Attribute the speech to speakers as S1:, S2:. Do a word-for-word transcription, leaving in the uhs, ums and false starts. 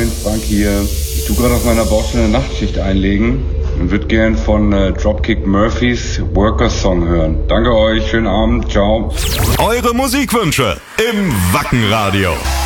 S1: Moin, Frank hier. Ich tu gerade auf meiner Baustelle eine Nachtschicht einlegen und würde gern von äh, Dropkick Murphys Workers Song hören. Danke euch, schönen Abend, ciao.
S2: Eure Musikwünsche im Wackenradio.